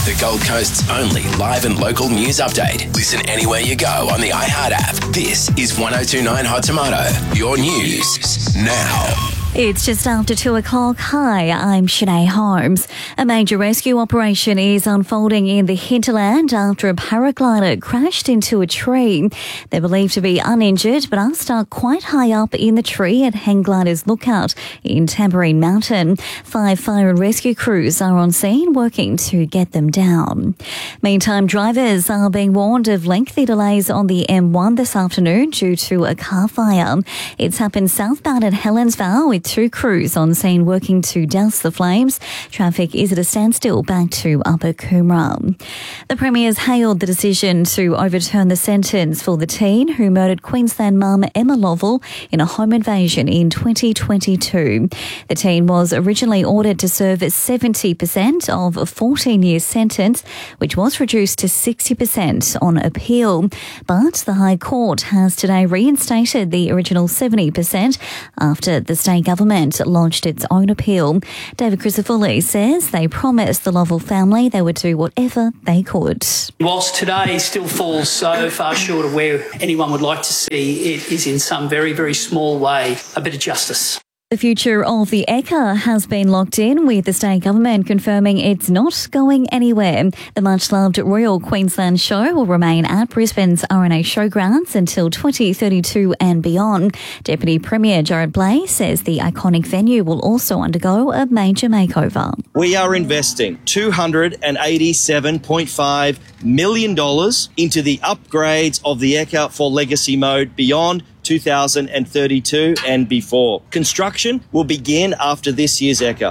the Gold Coast's only live and local news update. Listen anywhere you go on the iHeart app. This is 102.9 Hot Tomato, your news now. It's just after 2 o'clock. Hi, I'm Shanae Holmes. A major rescue operation is unfolding in the hinterland after a paraglider crashed into a tree. They're believed to be uninjured but are stuck quite high up in the tree at Hang Gliders Lookout in Tamborine Mountain. 5 fire and rescue crews are on scene working to get them down. Meantime, drivers are being warned of lengthy delays on the M1 this afternoon due to a car fire. It's happened southbound at Helensvale with 2 crews on scene working to douse the flames. Traffic is at a standstill back to Upper Coomera. The Premier's hailed the decision to overturn the sentence for the teen who murdered Queensland mum Emma Lovell in a home invasion in 2022. The teen was originally ordered to serve 70% of a 14-year sentence, which was reduced to 60% on appeal. But the High Court has today reinstated the original 70% after the state government launched its own appeal. David Crisafulli says they promised the Lovell family they would do whatever they could. Whilst today still falls so far short of where anyone would like to see, it is in some very, very small way a bit of justice. The future of the Ekka has been locked in, with the state government confirming it's not going anywhere. The much-loved Royal Queensland Show will remain at Brisbane's RNA Showgrounds until 2032 and beyond. Deputy Premier Jared Blay says the iconic venue will also undergo a major makeover. We are investing $287.5 million into the upgrades of the Ekka for legacy mode beyond 2032 and before. Construction will begin after this year's Ekka.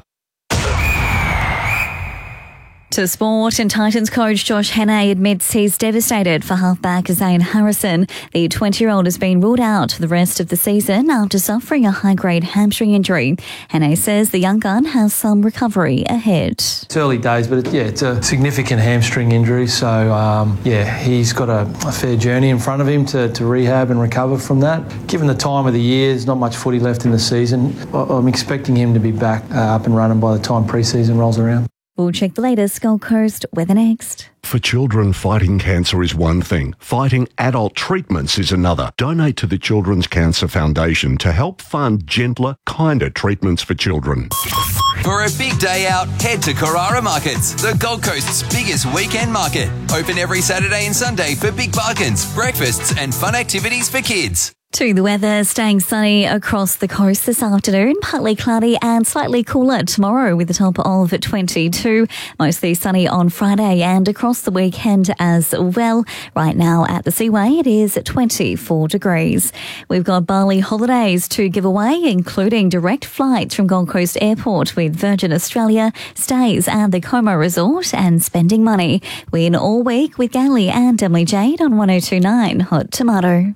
To sport, and Titans coach Josh Hannay admits he's devastated for halfback Zane Harrison. The 20-year-old has been ruled out for the rest of the season after suffering a high-grade hamstring injury. Hannay says the young gun has some recovery ahead. It's early days, but it's a significant hamstring injury, so he's got a fair journey in front of him to rehab and recover from that. Given the time of the year, there's not much footy left in the season. I'm expecting him to be back up and running by the time pre-season rolls around. We'll check the latest Gold Coast weather next. For children, fighting cancer is one thing. Fighting adult treatments is another. Donate to the Children's Cancer Foundation to help fund gentler, kinder treatments for children. For a big day out, head to Carrara Markets, the Gold Coast's biggest weekend market. Open every Saturday and Sunday for big bargains, breakfasts and fun activities for kids. To the weather, staying sunny across the coast this afternoon, partly cloudy and slightly cooler tomorrow with a top of 22. Mostly sunny on Friday and across the weekend as well. Right now at the Seaway, it is 24 degrees. We've got Bali holidays to give away, including direct flights from Gold Coast Airport with Virgin Australia, stays at the Como Resort and spending money. Win all week with Gailey and Emily Jade on 102.9 Hot Tomato.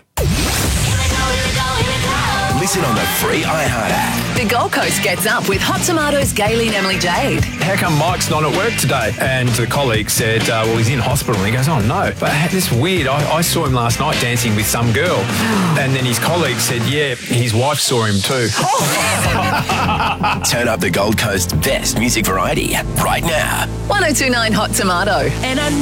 Listen on the free iHeart app. The Gold Coast gets up with Hot Tomatoes, Gailey and Emily Jade. How come Mike's not at work today? And the colleague said, well, he's in hospital. And he goes, oh, no. But this weird. I saw him last night dancing with some girl. And then his colleague said, yeah, his wife saw him too. Turn up the Gold Coast's best music variety right now. 102.9 Hot Tomato. And I